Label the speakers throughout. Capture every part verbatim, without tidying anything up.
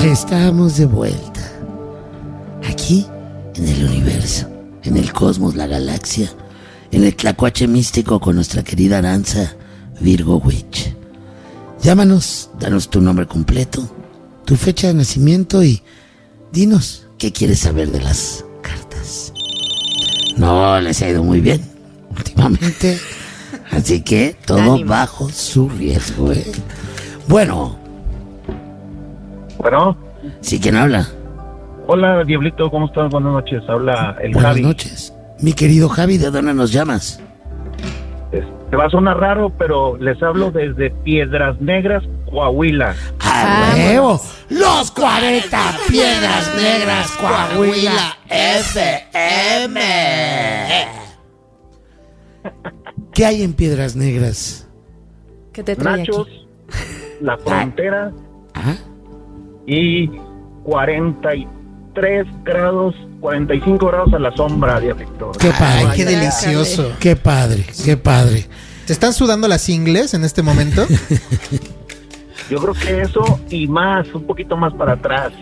Speaker 1: Estamos de vuelta. Aquí, en el universo, en el cosmos, la galaxia, en el tlacuache místico con nuestra querida Aranza Virgo Witch. Llámanos, danos tu nombre completo, tu fecha de nacimiento y dinos qué quieres saber de las cartas. No les ha ido muy bien últimamente, así que todo Ánimo. Bajo su riesgo, ¿eh? Bueno.
Speaker 2: Bueno.
Speaker 1: ¿Sí, quién habla?
Speaker 2: Hola, Diablito, ¿cómo estás? Buenas noches, habla el
Speaker 1: Buenas
Speaker 2: Javi.
Speaker 1: Buenas noches. Mi querido Javi, ¿de dónde nos llamas?
Speaker 2: Es, te va a sonar raro, pero les hablo desde Piedras Negras, Coahuila.
Speaker 1: ¡A huevo! ¡Los cuarenta Piedras Negras, Coahuila F M! ¿Qué hay en Piedras Negras?
Speaker 3: ¿Qué te trae
Speaker 2: Nachos,
Speaker 3: aquí?
Speaker 2: La Frontera.
Speaker 1: ¿Ah?
Speaker 2: Y cuarenta y tres grados, cuarenta y cinco grados a la sombra, Diablito.
Speaker 1: ¡Qué padre!
Speaker 4: Ay, qué delicioso!
Speaker 1: ¡Qué padre! ¡Qué padre!
Speaker 4: ¿Te están sudando las ingles en este momento?
Speaker 2: Yo creo que eso y más, un poquito más para atrás.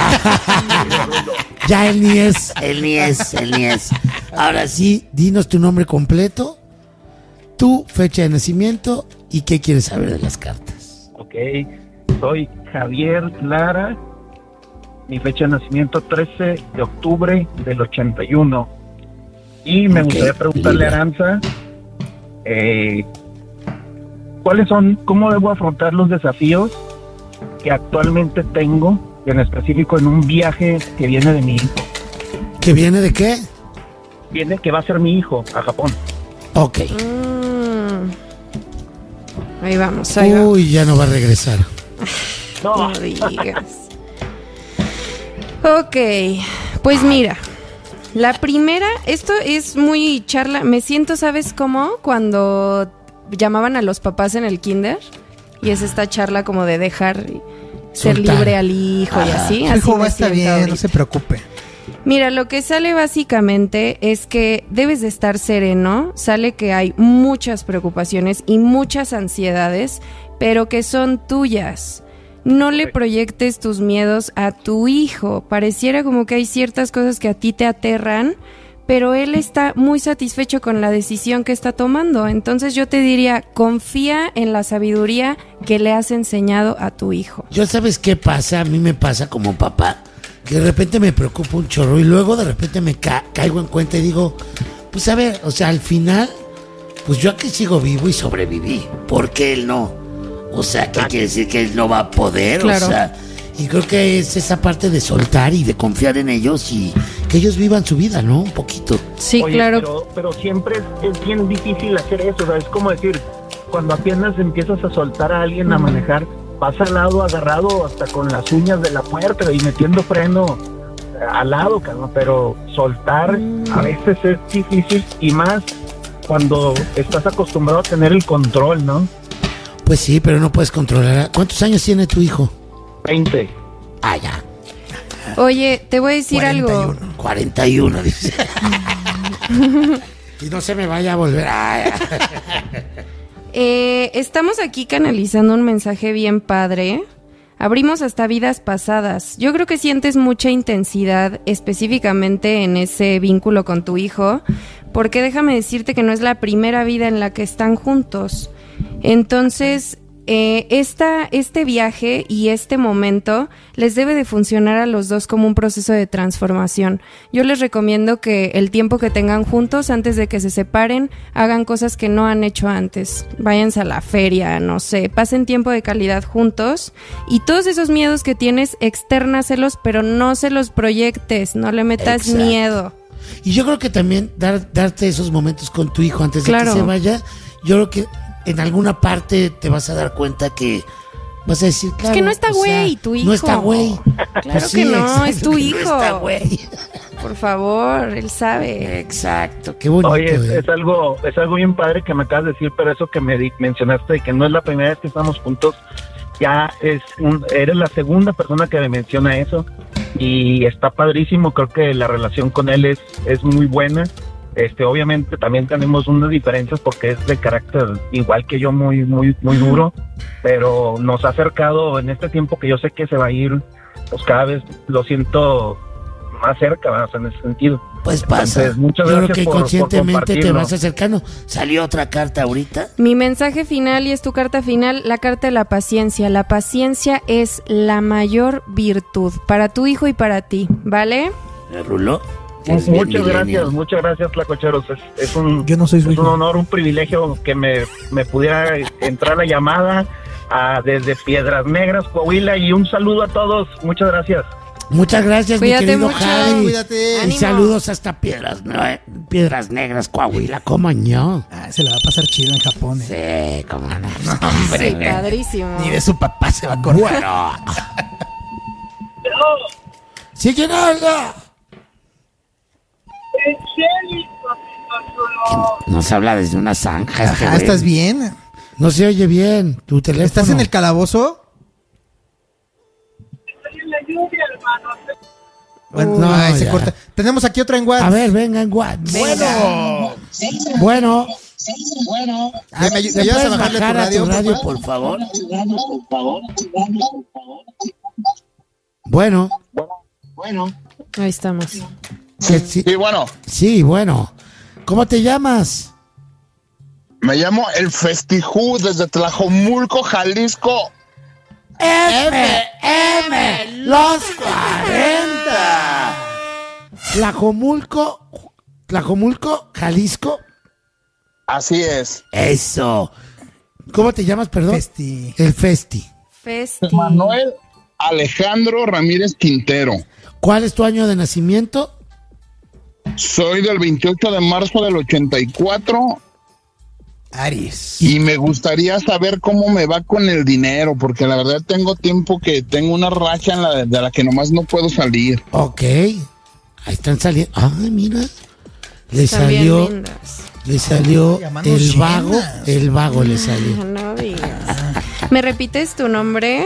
Speaker 1: Ya él ni es, él ni es, él ni es. Ahora sí, dinos tu nombre completo, tu fecha de nacimiento y qué quieres saber de las cartas.
Speaker 2: Ok, soy Javier Lara, mi fecha de nacimiento trece de octubre del ochenta y uno. Y me okay, gustaría preguntarle a Aranza, eh, ¿cuáles son, cómo debo afrontar los desafíos que actualmente tengo, en específico en un viaje que viene de mi hijo?
Speaker 1: ¿Que viene de qué?
Speaker 2: Viene que va a ser mi hijo a Japón.
Speaker 1: Ok.
Speaker 3: Mm. Ahí vamos, ahí vamos.
Speaker 1: Uy, ya no va a regresar.
Speaker 3: No, no digas. Ok, pues mira, la primera, esto es muy charla, me siento, ¿sabes cómo? Cuando llamaban a los papás en el kinder y es esta charla como de dejar ser Soltar. libre al hijo ah, y así.
Speaker 4: Su hijo va a estar bien, ahorita. No se preocupe.
Speaker 3: Mira, lo que sale básicamente es que debes de estar sereno, sale que hay muchas preocupaciones y muchas ansiedades, pero que son tuyas. No le proyectes tus miedos a tu hijo. Pareciera como que hay ciertas cosas que a ti te aterran, pero él está muy satisfecho con la decisión que está tomando. Entonces yo te diría, confía en la sabiduría que le has enseñado a tu hijo.
Speaker 1: ¿Yo sabes qué pasa? A mí me pasa como papá, que de repente me preocupa un chorro y luego de repente me ca- caigo en cuenta y digo, pues a ver, o sea, al final, pues yo aquí sigo vivo y sobreviví. ¿Por qué él no? O sea, ¿qué quiere decir? ¿Que él no va a poder?
Speaker 3: Claro.
Speaker 1: O sea, y creo que es esa parte de soltar y de confiar en ellos y que ellos vivan su vida, ¿no? Un poquito.
Speaker 3: Sí,
Speaker 2: Oye,
Speaker 3: claro.
Speaker 2: Pero, pero siempre es, es bien difícil hacer eso, o sea, es como decir, cuando apenas empiezas a soltar a alguien mm. a manejar, vas al lado agarrado hasta con las uñas de la puerta y metiendo freno al lado, cabrón, pero soltar mm. a veces es difícil y más cuando estás acostumbrado a tener el control, ¿no?
Speaker 1: Pues sí, pero no puedes controlar. ¿Cuántos años tiene tu hijo?
Speaker 2: veinte.
Speaker 1: Ah, ya.
Speaker 3: Oye, te voy a decir
Speaker 1: cuarenta y uno.
Speaker 3: algo.
Speaker 1: cuarenta y uno, dice. Y no se me vaya a volver.
Speaker 3: eh, estamos aquí canalizando un mensaje bien padre. Abrimos hasta vidas pasadas. Yo creo que sientes mucha intensidad específicamente en ese vínculo con tu hijo, porque déjame decirte que no es la primera vida en la que están juntos. Entonces, eh, esta, este viaje y este momento les debe de funcionar a los dos como un proceso de transformación. Yo les recomiendo que el tiempo que tengan juntos, antes de que se separen, hagan cosas que no han hecho antes. Váyanse a la feria, no sé, pasen tiempo de calidad juntos y todos esos miedos que tienes, extérnaselos, pero no se los proyectes, no le metas Exacto. miedo.
Speaker 1: Y yo creo que también dar, darte esos momentos con tu hijo antes de
Speaker 3: claro.
Speaker 1: que se vaya, yo creo que en alguna parte te vas a dar cuenta que vas a decir, claro,
Speaker 3: es que no está güey, tu hijo.
Speaker 1: No está güey.
Speaker 3: Claro
Speaker 1: pues
Speaker 3: que
Speaker 1: sí,
Speaker 3: no,
Speaker 1: exacto,
Speaker 3: es tu hijo.
Speaker 1: No está güey.
Speaker 3: Por favor, él sabe.
Speaker 1: Exacto, qué bonito.
Speaker 2: Oye, es,
Speaker 1: eh.
Speaker 2: es algo es algo bien padre que me acabas de decir, pero eso que me di, mencionaste, que no es la primera vez que estamos juntos, ya es un, eres la segunda persona que me menciona eso y está padrísimo. Creo que la relación con él es, es muy buena Este, obviamente también tenemos unas diferencias porque es de carácter igual que yo, muy, muy, muy duro, pero nos ha acercado en este tiempo que yo sé que se va a ir, pues cada vez lo siento más cerca, ¿verdad? O sea, en ese sentido.
Speaker 1: Pues pasa.
Speaker 2: Entonces, muchas
Speaker 1: yo creo
Speaker 2: gracias
Speaker 1: que
Speaker 2: por- por
Speaker 1: inconscientemente te
Speaker 2: compartirlo.
Speaker 1: vas acercando. ¿Salió otra carta ahorita?
Speaker 3: Mi mensaje final, y es tu carta final, la carta de la paciencia. La paciencia es la mayor virtud para tu hijo y para ti, ¿vale?
Speaker 1: ¿Me ruló? Es bien
Speaker 2: Muchas
Speaker 1: millennial.
Speaker 2: gracias, muchas gracias, Tlacocheros. Es, es un,
Speaker 4: Yo no soy su
Speaker 2: es
Speaker 4: hijo.
Speaker 2: un honor, un privilegio que me, me pudiera entrar la llamada a, desde Piedras Negras, Coahuila, y un saludo a todos. Muchas gracias.
Speaker 1: Muchas gracias,
Speaker 3: Cuídate
Speaker 1: mi querido
Speaker 3: mucho.
Speaker 1: Javi.
Speaker 4: Cuídate.
Speaker 1: Y
Speaker 3: Ánimo.
Speaker 1: saludos hasta Piedras, no, eh, Piedras Negras, Coahuila, ¿cómo no?
Speaker 4: Ah, se la va a pasar chido en Japón. eh.
Speaker 1: Sí, cómo no.
Speaker 3: Sí, padrísimo.
Speaker 4: Ni de su papá se va a acordar.
Speaker 1: Bueno. ¿Sí quién habla? Nos habla desde una zanja. este
Speaker 4: Ajá,
Speaker 1: güey.
Speaker 4: ¿estás bien?
Speaker 1: No se oye bien. Tu teléfono.
Speaker 4: ¿Estás en el calabozo? Bueno,
Speaker 1: No,
Speaker 4: ay, se
Speaker 1: ya.
Speaker 4: corta. Tenemos aquí otra en WhatsApp.
Speaker 1: A ver, venga en WhatsApp.
Speaker 4: Bueno.
Speaker 1: Bueno.
Speaker 4: Ay, ¿me, ayu-
Speaker 1: ¿Me
Speaker 4: me ayudas a
Speaker 1: puedes
Speaker 4: bajarle
Speaker 1: bajar
Speaker 4: tu
Speaker 1: a
Speaker 4: radio,
Speaker 1: tu radio,
Speaker 4: por favor?
Speaker 1: por favor? Bueno.
Speaker 3: Ahí estamos.
Speaker 1: Sí, sí,
Speaker 5: Sí, bueno,
Speaker 1: sí, bueno. ¿Cómo te llamas?
Speaker 5: me llamo El Festijú desde Tlajomulco, Jalisco.
Speaker 1: F M, los cuarenta. Tlajomulco, Tlajomulco, Jalisco.
Speaker 5: Así es.
Speaker 1: Eso. ¿Cómo te llamas, perdón?
Speaker 4: Festi.
Speaker 1: El Festi.
Speaker 3: Festi.
Speaker 5: Manuel Alejandro Ramírez Quintero.
Speaker 1: ¿Cuál es tu año de nacimiento?
Speaker 5: Soy del veintiocho de marzo del ochenta y cuatro
Speaker 4: Aries.
Speaker 5: y me gustaría saber cómo me va con el dinero, porque la verdad tengo tiempo que tengo una racha en la de la que nomás no puedo salir.
Speaker 1: Ok. Ahí están saliendo. Ay, mira. Le
Speaker 3: Están bien
Speaker 1: salió,
Speaker 3: lindas.
Speaker 1: le salió
Speaker 4: Llamando
Speaker 1: el vago,
Speaker 4: llenas.
Speaker 1: el vago le salió.
Speaker 3: No digas. ¿Me repites tu nombre?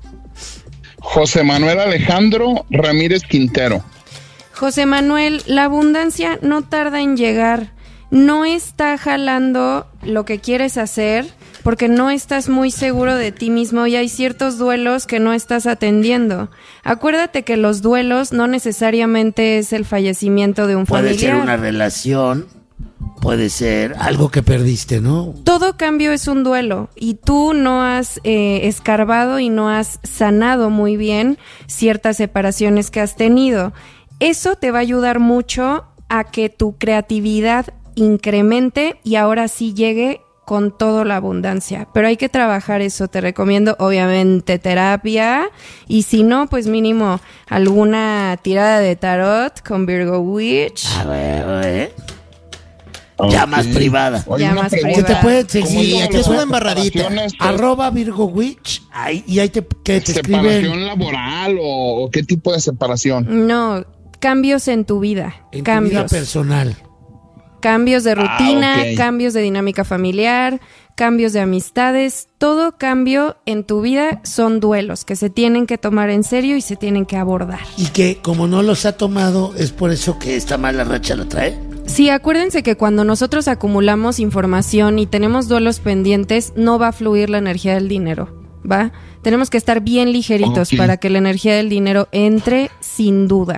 Speaker 5: José Manuel Alejandro Ramírez Quintero.
Speaker 3: José Manuel, la abundancia no tarda en llegar. No está jalando lo que quieres hacer porque no estás muy seguro de ti mismo y hay ciertos duelos que no estás atendiendo. Acuérdate que los duelos no necesariamente es el fallecimiento de un
Speaker 1: Puede
Speaker 3: familiar.
Speaker 1: ser una relación, puede ser algo que perdiste, ¿no?
Speaker 3: Todo cambio es un duelo y tú no has eh, escarbado y no has sanado muy bien ciertas separaciones que has tenido. Eso te va a ayudar mucho a que tu creatividad incremente y ahora sí llegue con toda la abundancia. Pero hay que trabajar eso. Te recomiendo, obviamente, terapia. Y si no, pues mínimo alguna tirada de tarot con Virgo Witch.
Speaker 1: A ver, a ver. Ya más
Speaker 5: Ok.
Speaker 1: privada.
Speaker 5: Oye,
Speaker 3: Ya
Speaker 5: una
Speaker 3: más
Speaker 5: pregunta.
Speaker 1: Que te
Speaker 3: privada.
Speaker 1: pueden
Speaker 5: ¿Cómo
Speaker 1: seguir.
Speaker 5: es lo
Speaker 4: aquí
Speaker 5: de
Speaker 4: es una
Speaker 5: las
Speaker 4: embarradita.
Speaker 5: separaciones?
Speaker 1: Arroba Virgo Witch. Ahí, y ahí te, que te escriben.
Speaker 5: ¿Separación laboral o, o qué tipo de separación?
Speaker 3: No, cambios en tu vida.
Speaker 1: En tu vida
Speaker 3: cambios.
Speaker 1: personal.
Speaker 3: Cambios de rutina,
Speaker 5: Ah, ok.
Speaker 3: cambios de dinámica familiar, cambios de amistades. Todo cambio en tu vida son duelos que se tienen que tomar en serio y se tienen que abordar.
Speaker 1: Y que como no los ha tomado, es por eso que esta mala racha la trae.
Speaker 3: Sí, acuérdense que cuando nosotros acumulamos información y tenemos duelos pendientes, no va a fluir la energía del dinero, ¿va? Tenemos que estar bien ligeritos
Speaker 5: Ok.
Speaker 3: para que la energía del dinero entre sin duda.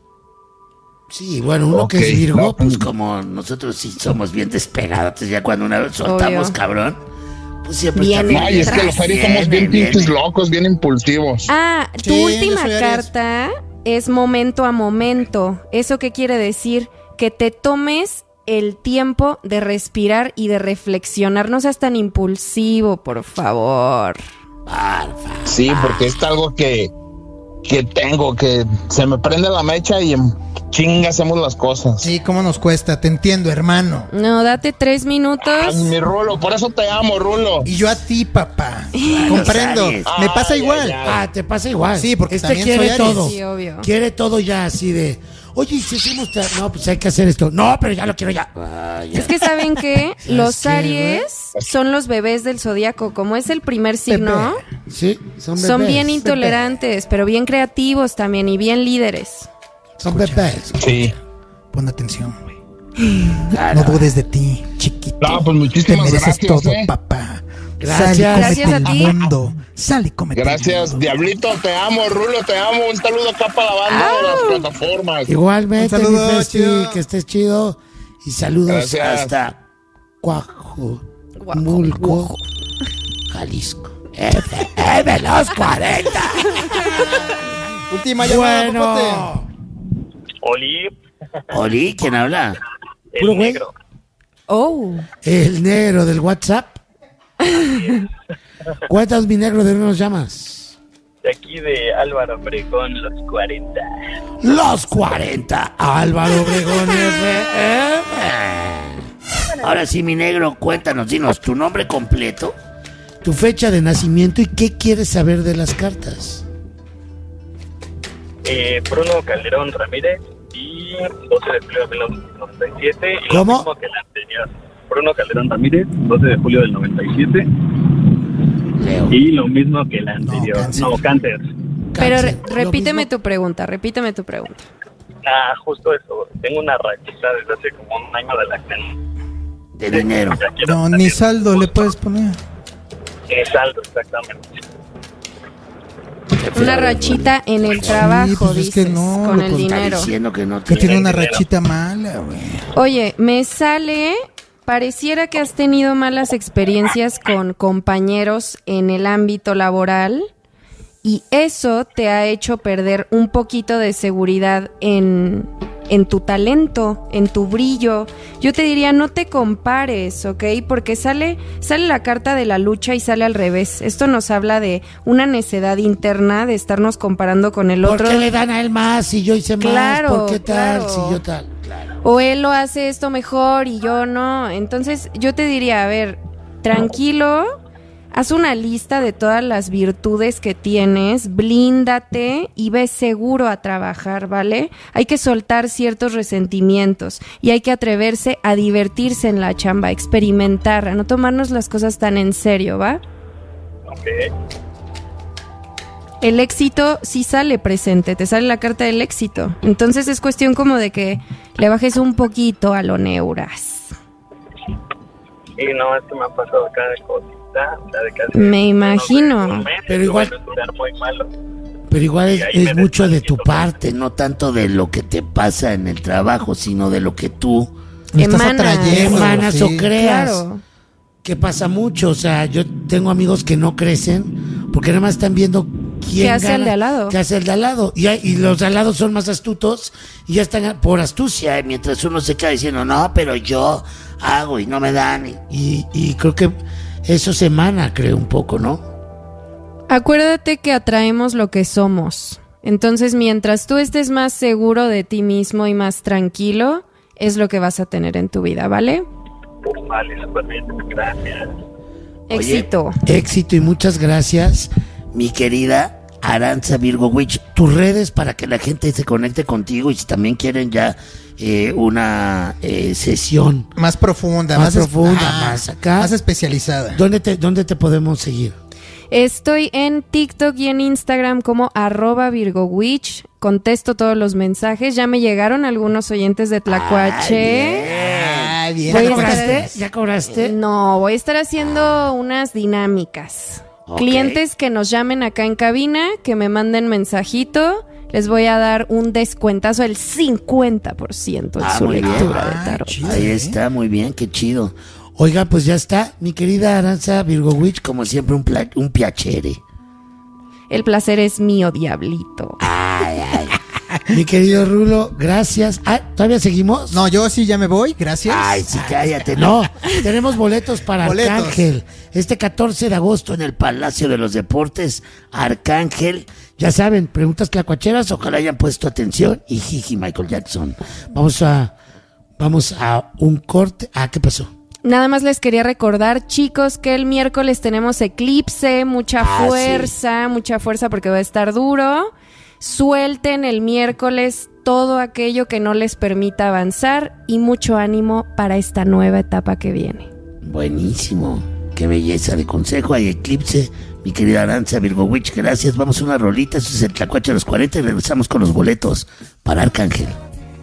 Speaker 1: Sí, bueno, uno
Speaker 5: Ok,
Speaker 1: que es Virgo,
Speaker 5: no,
Speaker 1: pues
Speaker 5: pues-
Speaker 1: como nosotros sí somos bien despegados, entonces ya cuando una vez soltamos,
Speaker 3: Obvio.
Speaker 1: cabrón, pues siempre
Speaker 3: Viene.
Speaker 1: está
Speaker 5: Ay, es que los aries somos bien
Speaker 1: viene,
Speaker 5: pinches
Speaker 1: viene.
Speaker 5: locos, bien impulsivos.
Speaker 3: Ah, tu
Speaker 4: Sí,
Speaker 3: última
Speaker 4: yo soy Aries.
Speaker 3: carta es momento a momento. ¿Eso qué quiere decir? Que te tomes el tiempo de respirar y de reflexionar. No seas tan impulsivo, por favor.
Speaker 1: Barfa.
Speaker 5: Sí, porque es algo que, que tengo, que se me prende la mecha y en chinga hacemos las cosas.
Speaker 4: Sí, cómo nos cuesta, te entiendo, hermano.
Speaker 3: No, date tres minutos.
Speaker 5: Ay, mi Rulo, por eso te amo, Rulo.
Speaker 4: Y yo a ti, papá. Comprendo.
Speaker 1: Aries.
Speaker 4: Me pasa
Speaker 5: Ay,
Speaker 4: igual.
Speaker 5: ay, ay.
Speaker 1: Ah, te pasa igual.
Speaker 4: Sí, porque
Speaker 1: este
Speaker 4: también
Speaker 1: quiere
Speaker 4: soy Aries.
Speaker 1: todo.
Speaker 3: Sí, obvio.
Speaker 1: Quiere todo ya así de, oye, ¿y si hacemos tra- no, pues hay que hacer esto. No, pero ya lo quiero ya. Ah, ya.
Speaker 3: Es que saben que los
Speaker 1: qué,
Speaker 3: Aries son los bebés del zodiaco. Como es el primer signo,
Speaker 1: Sí, son bebés.
Speaker 3: son bien intolerantes, pero bien creativos también y bien líderes.
Speaker 1: Son bebés.
Speaker 5: Sí.
Speaker 4: Pon atención, güey. No dudes de ti, chiquito.
Speaker 5: No, pues
Speaker 4: Te
Speaker 5: muchísimas
Speaker 4: mereces
Speaker 5: gracias,
Speaker 4: todo,
Speaker 5: eh.
Speaker 4: papá.
Speaker 1: Gracias.
Speaker 4: Sal y cómete
Speaker 3: Gracias a
Speaker 4: el
Speaker 3: ti.
Speaker 4: mundo. Sal y cómete
Speaker 5: Gracias,
Speaker 4: el mundo.
Speaker 5: Diablito, te amo, Rulo, te amo. Un saludo acá para la banda de las plataformas.
Speaker 1: Igualmente,
Speaker 4: Un saludo,
Speaker 1: mi Festi,
Speaker 4: chido.
Speaker 1: que estés chido. Y saludos
Speaker 5: Gracias.
Speaker 1: hasta Cuajo, Mulco, Jalisco. F M los cuarenta.
Speaker 4: Última llamada, Popote.
Speaker 1: Bueno.
Speaker 6: Oli,
Speaker 1: Oli, ¿quién habla?
Speaker 6: el
Speaker 1: Puro güey.
Speaker 6: negro.
Speaker 3: Oh,
Speaker 1: El negro del WhatsApp. Cuéntanos, mi negro, ¿de dónde nos llamas?
Speaker 6: De aquí de Álvaro Obregón, los cuarenta.
Speaker 1: Los cuarenta, Álvaro Obregón F M. Ahora sí, mi negro, cuéntanos, dinos tu nombre completo, tu fecha de nacimiento y qué quieres saber de las cartas.
Speaker 6: Eh, Bruno Calderón Ramírez y doce de julio de mil novecientos noventa y siete. Y
Speaker 1: ¿Cómo?
Speaker 6: Lo mismo que el anterior. Bruno Calderón Ramírez, doce de julio del noventa y siete.
Speaker 1: Leo.
Speaker 6: Y lo mismo que el anterior.
Speaker 4: cáncer.
Speaker 6: No, cáncer.
Speaker 3: pero
Speaker 1: Cáncer.
Speaker 3: re- repíteme
Speaker 1: Lo mismo-
Speaker 3: tu pregunta, repíteme tu pregunta.
Speaker 6: Ah, justo eso. Tengo una rachita desde hace como un año de la que
Speaker 1: de dinero.
Speaker 6: ya quiero
Speaker 4: No,
Speaker 6: salir.
Speaker 4: ni saldo le puedes poner.
Speaker 6: Ni saldo, exactamente.
Speaker 3: Una rachita en el trabajo,
Speaker 4: pues es que
Speaker 3: dices,
Speaker 4: no,
Speaker 3: con
Speaker 4: lo
Speaker 3: el
Speaker 4: con-
Speaker 1: Está
Speaker 3: dinero.
Speaker 1: diciendo que no
Speaker 4: Que
Speaker 1: tiene.
Speaker 4: tiene una
Speaker 6: dinero.
Speaker 4: rachita mala, güey.
Speaker 3: Oye, me sale, pareciera que has tenido malas experiencias con compañeros en el ámbito laboral y eso te ha hecho perder un poquito de seguridad en, en tu talento, en tu brillo. Yo te diría, no te compares, ¿ok? Porque sale, sale la carta de la lucha y sale al revés. Esto nos habla de una necedad interna de estarnos comparando con el
Speaker 1: ¿Por
Speaker 3: otro.
Speaker 1: qué le dan a él más si yo hice más?
Speaker 3: Claro,
Speaker 1: ¿Por qué tal
Speaker 3: claro.
Speaker 1: si yo tal? Claro.
Speaker 3: O él lo hace esto mejor y yo no. Entonces yo te diría, a ver, tranquilo, haz una lista de todas las virtudes que tienes, blíndate y ve seguro a trabajar, ¿vale? Hay que soltar ciertos resentimientos y hay que atreverse a divertirse en la chamba, a experimentar, a no tomarnos las cosas tan en serio, ¿va?
Speaker 6: Ok.
Speaker 3: El éxito sí sale presente, te sale la carta del éxito. Entonces es cuestión como de que le bajes un poquito a lo neuras.
Speaker 6: Y no, es que me ha pasado cada cosita. O sea, de que hace
Speaker 3: Me imagino.
Speaker 6: unos meses
Speaker 1: Pero igual-
Speaker 6: tuve un lugar muy malo.
Speaker 1: Pero igual es,
Speaker 6: Y ahí
Speaker 1: es
Speaker 6: me
Speaker 1: mucho de tu
Speaker 6: desmantelo.
Speaker 1: parte, no tanto de lo que te pasa en el trabajo, sino de lo que tú
Speaker 4: Lo estás
Speaker 3: Emanas.
Speaker 4: atrayendo.
Speaker 1: emanas
Speaker 4: sí.
Speaker 1: o creas.
Speaker 3: Claro.
Speaker 1: Que pasa mucho, o sea, yo tengo amigos que no crecen porque nada más están viendo quién
Speaker 3: ¿Qué hace
Speaker 1: gana,
Speaker 3: el de al lado?
Speaker 1: qué hace el de al lado. Y, hay- y los de al lado son más astutos y ya están por astucia, ¿eh? Mientras uno se queda diciendo, no, pero yo hago y no me dan. Y, y, y creo que eso se emana, creo, un poco, ¿no?
Speaker 3: Acuérdate que atraemos lo que somos. Entonces, mientras tú estés más seguro de ti mismo y más tranquilo, es lo que vas a tener en tu vida, ¿vale?
Speaker 6: Vale, súper bien. Gracias.
Speaker 3: Éxito.
Speaker 1: Oye, éxito y muchas gracias, mi querida Aranza Virgo Witch. Tus redes para que la gente se conecte contigo y si también quieren ya eh, una eh, sesión.
Speaker 4: Más profunda,
Speaker 1: Más
Speaker 4: más, es-
Speaker 1: profunda,
Speaker 4: ajá,
Speaker 1: más acá.
Speaker 4: Más especializada.
Speaker 1: ¿Dónde te, dónde te podemos seguir?
Speaker 3: Estoy en TikTok y en Instagram como arroba VirgoWitch. Contesto todos los mensajes. Ya me llegaron algunos oyentes de Tlacuache.
Speaker 4: Ah, bien.
Speaker 3: Voy
Speaker 1: ¿Ya
Speaker 3: a
Speaker 1: cobraste?
Speaker 3: estar-
Speaker 1: ¿Ya cobraste?
Speaker 3: No, voy a estar haciendo unas dinámicas.
Speaker 1: Ok.
Speaker 3: Clientes que nos llamen acá en cabina, que me manden mensajito, les voy a dar un descuentazo del cincuenta por ciento en
Speaker 1: Ah,
Speaker 3: su
Speaker 1: muy bien.
Speaker 3: lectura de
Speaker 4: Ah,
Speaker 3: tarot.
Speaker 4: chido.
Speaker 1: Ahí
Speaker 4: ¿eh?
Speaker 1: está, muy bien, qué chido. Oiga, pues ya está, mi querida Aranza Virgo Witch, como siempre, un, pla- un piacere.
Speaker 3: El placer es mío, diablito.
Speaker 1: Ay, ay. Mi querido Rulo, gracias. Ah, ¿todavía seguimos?
Speaker 4: No, yo sí ya me voy, gracias.
Speaker 1: Ay, sí, cállate. No, tenemos boletos para
Speaker 4: Boletos.
Speaker 1: Arcángel. Este catorce de agosto en el Palacio de los Deportes, Arcángel. Ya saben, preguntas tlacuacheras, ojalá hayan puesto atención. Y jiji, Michael Jackson. Vamos a, vamos a un corte. Ah, ¿qué pasó?
Speaker 3: Nada más les quería recordar, chicos, que el miércoles tenemos eclipse, mucha
Speaker 1: Ah,
Speaker 3: fuerza, mucha fuerza porque va a estar duro. Suelten el miércoles todo aquello que no les permita avanzar y mucho ánimo para esta nueva etapa que viene.
Speaker 1: Buenísimo. Qué belleza de consejo. Hay eclipse. Mi querida Aranza Virgo Witch, gracias. Vamos a una rolita. Eso es el Tlacuache de los cuarenta y regresamos con los boletos para Arcángel.